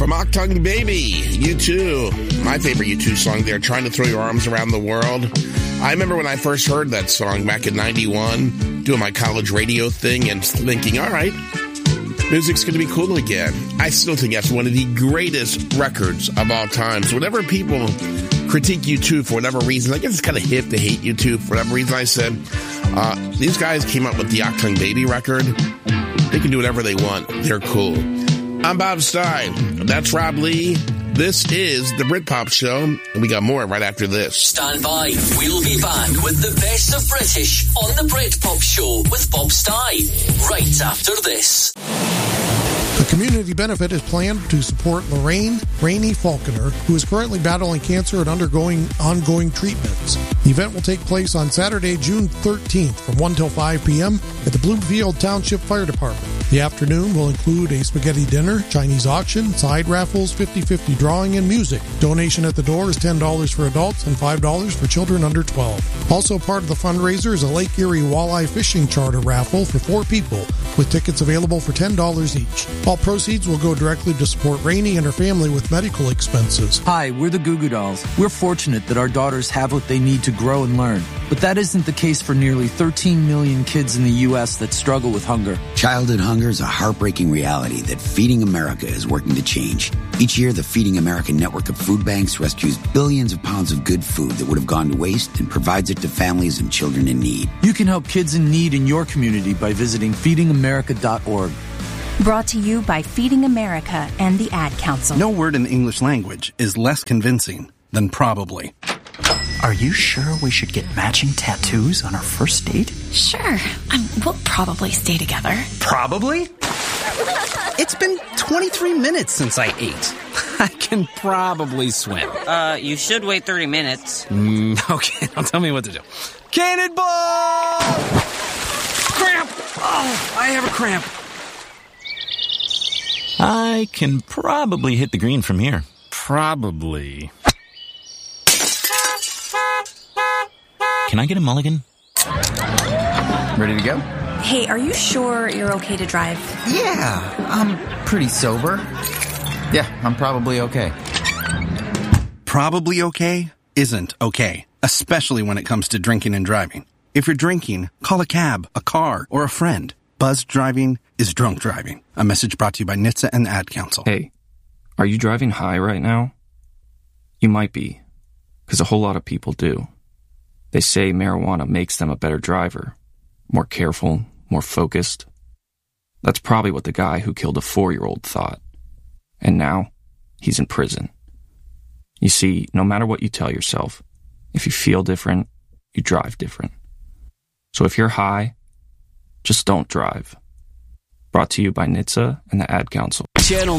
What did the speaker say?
From Octung Baby, U2. My favorite U2 song there, Trying to Throw Your Arms Around the World. I remember when I first heard that song back in 91, doing my college radio thing and thinking, all right, music's going to be cool again. I still think that's one of the greatest records of all time. So whenever people critique U2 for whatever reason, I guess it's kind of hip to hate U2 for whatever reason, I said, these guys came up with the Octung Baby record. They can do whatever they want. They're cool. I'm Bob Stein. That's Rob Lee. This is the Britpop Show, and we got more right after this. Stand by. We'll be back with the best of British on the Britpop Show with Bob Stein right after this. A community benefit is planned to support Lorraine Rainey Falconer, who is currently battling cancer and undergoing ongoing treatments. The event will take place on Saturday, June 13th from 1 till 5 p.m. at the Bloomfield Township Fire Department. The afternoon will include a spaghetti dinner, Chinese auction, side raffles, 50-50 drawing, and music. Donation at the door is $10 for adults and $5 for children under 12. Also part of the fundraiser is a Lake Erie Walleye Fishing Charter raffle for 4 people, with tickets available for $10 each. All proceeds will go directly to support Rainey and her family with medical expenses. Hi, we're the Goo Goo Dolls. We're fortunate that our daughters have what they need to grow and learn. But that isn't the case for nearly 13 million kids in the U.S. that struggle with hunger. Childhood hunger is a heartbreaking reality that Feeding America is working to change. Each year, the Feeding America network of food banks rescues billions of pounds of good food that would have gone to waste and provides it to families and children in need. You can help kids in need in your community by visiting feedingamerica.org. Brought to you by Feeding America and the Ad Council. No word in the English language is less convincing than probably. Are you sure we should get matching tattoos on our first date? Sure. We'll probably stay together. Probably? It's been 23 minutes since I ate. I can probably swim. You should wait 30 minutes. Okay, now tell me what to do. Cannonball! Cramp! Oh, I have a cramp. I can probably hit the green from here. Probably. Can I get a mulligan? Ready to go? Hey, are you sure you're okay to drive? Yeah, I'm pretty sober. Yeah, I'm probably okay. Probably okay isn't okay, especially when it comes to drinking and driving. If you're drinking, call a cab, a car, or a friend. Buzzed driving is drunk driving. A message brought to you by NHTSA and the Ad Council. Hey, are you driving high right now? You might be, because a whole lot of people do. They say marijuana makes them a better driver, more careful, more focused. That's probably what the guy who killed a 4-year-old thought. And now, he's in prison. You see, no matter what you tell yourself, if you feel different, you drive different. So if you're high, just don't drive. Brought to you by NHTSA and the Ad Council. Channel